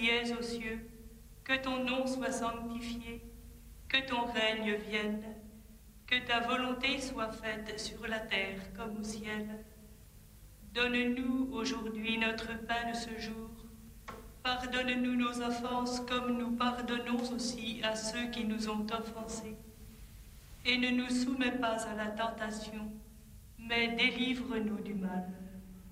qui es aux cieux, que ton nom soit sanctifié, que ton règne vienne, que ta volonté soit faite sur la terre comme au ciel. Donne-nous aujourd'hui notre pain de ce jour. Pardonne-nous nos offenses comme nous pardonnons aussi à ceux qui nous ont offensés. Et ne nous soumets pas à la tentation, mais délivre-nous du mal.